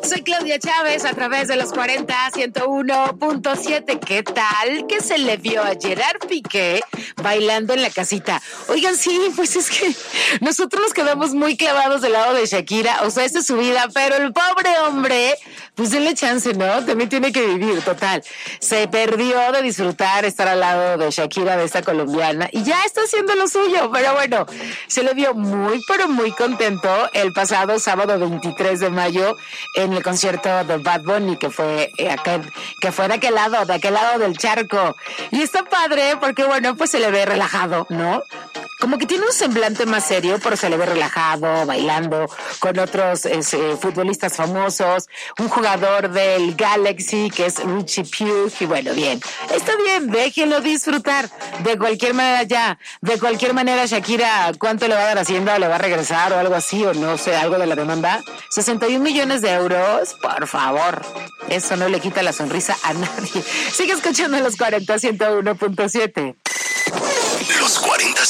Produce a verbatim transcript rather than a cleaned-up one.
Soy Claudia Chávez a través de los cuarenta, ciento uno punto siete. ¿Qué tal que se le vio a Gerard Piqué bailando en la casita? Oigan, sí, pues es que nosotros nos quedamos muy clavados del lado de Shakira, o sea, esta es su vida, pero el pobre hombre, pues denle chance, ¿no? También tiene que vivir, total. Se perdió de disfrutar estar al lado de Shakira, de esta colombiana, y ya está haciendo lo suyo, pero bueno, se le vio muy, pero muy contento el pasado sábado veintitrés de mayo en el concierto de Bad Bunny, que fue eh, acá, que fue de aquel lado, de aquel lado del charco. Y está padre porque, bueno, pues se le ve relajado, ¿no? Como que tiene un semblante más serio, pero se le ve relajado, bailando con otros eh, futbolistas famosos, un jugador del Galaxy que es Richie Pugh, y bueno, bien, está bien, déjenlo disfrutar. De cualquier manera ya, de cualquier manera Shakira, ¿cuánto le va a dar Hacienda? ¿Le va a regresar o algo así, o no sé, algo de la demanda? sesenta y un millones de euros, por favor, eso no le quita la sonrisa a nadie. Sigue escuchando los cuarenta, ciento uno punto siete. Los cuarenta